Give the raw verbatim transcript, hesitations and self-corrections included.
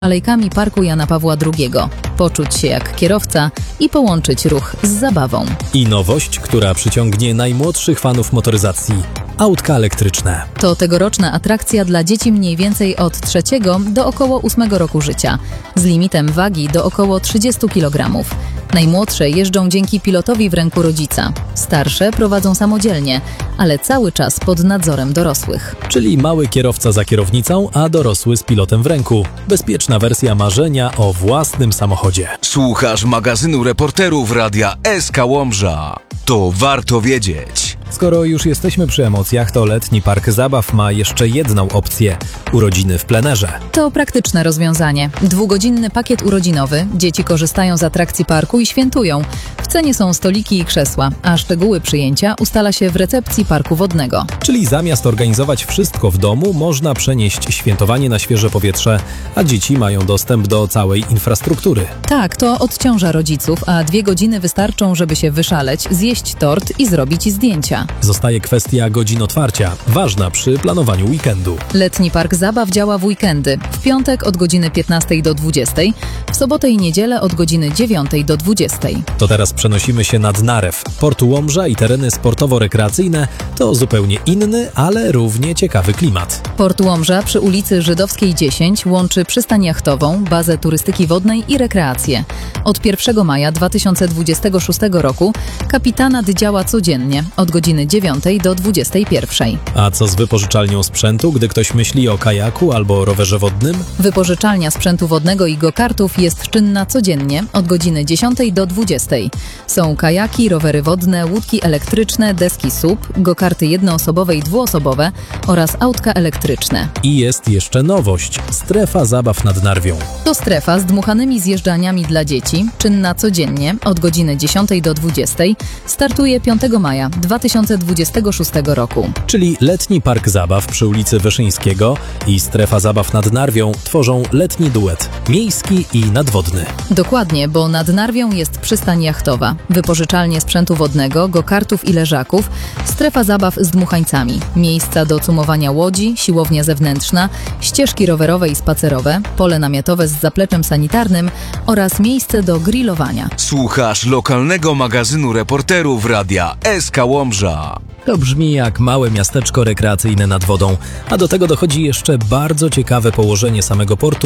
alejkami Parku Jana Pawła drugiego, poczuć się jak kierowca i połączyć ruch z zabawą. I nowość, która przyciągnie najmłodszych fanów motoryzacji. Autka elektryczne. To tegoroczna atrakcja dla dzieci mniej więcej od trzeciego do około ósmego roku życia, z limitem wagi do około trzydziestu kilogramów. Najmłodsze jeżdżą dzięki pilotowi w ręku rodzica. Starsze prowadzą samodzielnie, ale cały czas pod nadzorem dorosłych. Czyli mały kierowca za kierownicą, a dorosły z pilotem w ręku. Bezpieczna wersja marzenia o własnym samochodzie. Słuchasz magazynu reporterów Radia S K Łomża. To warto wiedzieć. Skoro już jesteśmy przy emocjach, to letni park zabaw ma jeszcze jedną opcję – urodziny w plenerze. To praktyczne rozwiązanie. Dwugodzinny pakiet urodzinowy. Dzieci korzystają z atrakcji parku i świętują. W cenie są stoliki i krzesła, a szczegóły przyjęcia ustala się w recepcji parku wodnego. Czyli zamiast organizować wszystko w domu, można przenieść świętowanie na świeże powietrze, a dzieci mają dostęp do całej infrastruktury. Tak, to odciąża rodziców, a dwie godziny wystarczą, żeby się wyszaleć, zjeść tort i zrobić zdjęcia. Zostaje kwestia godzin otwarcia, ważna przy planowaniu weekendu. Letni park zabaw działa w weekendy. W piątek od godziny piętnastej do dwudziestej, w sobotę i niedzielę od godziny dziewiątej do dwudziestej. To teraz przenosimy się nad Narew. Port Łomża i tereny sportowo-rekreacyjne to zupełnie inny, ale równie ciekawy klimat. Port Łomża przy ulicy Żydowskiej dziesięć łączy przystań jachtową, bazę turystyki wodnej i rekreację. Od pierwszego maja dwa tysiące dwudziestego szóstego roku kapitanat działa codziennie od godziny dziewiątej do dwudziestej pierwszej. A co z wypożyczalnią sprzętu, gdy ktoś myśli o kajaku albo rowerze wodnym? Wypożyczalnia sprzętu wodnego i go-kartów jest czynna codziennie od godziny dziesiątej do dwudziestej. Są kajaki, rowery wodne, łódki elektryczne, deski S U P, go-karty jednoosobowe i dwuosobowe oraz autka elektryczne. I jest jeszcze nowość – strefa zabaw nad Narwią. To strefa z dmuchanymi zjeżdżalniami dla dzieci, czynna codziennie od godziny dziesiątej do dwudziestej, startuje piątego maja dwa tysiące dwudziestego szóstego roku. Czyli letni park zabaw przy ulicy Wyszyńskiego i strefa zabaw nad Narwią tworzą letni duet – miejski i nadwodny. Dokładnie, bo nad Narwią jest przystań jachtowa, wypożyczalnie sprzętu wodnego, go-kartów i leżaków, strefa zabaw z dmuchańcami, miejsca do cumowania łodzi, siłownia zewnętrzna, ścieżki rowerowe i spacerowe, pole namiotowe z zapleczem sanitarnym oraz miejsce do grillowania. Słuchasz lokalnego magazynu reporterów Radia S K Łomża. To brzmi jak małe miasteczko rekreacyjne nad wodą, a do tego dochodzi jeszcze bardzo ciekawe położenie samego portu